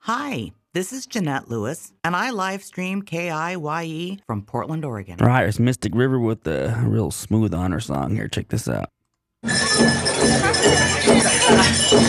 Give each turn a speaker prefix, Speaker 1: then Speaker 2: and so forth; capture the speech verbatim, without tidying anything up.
Speaker 1: Hi, this is Jeanette Lewis, and I live stream K I Y E from Portland, Oregon.
Speaker 2: All right, it's Mystic River with the real smooth honor song here. Check this out.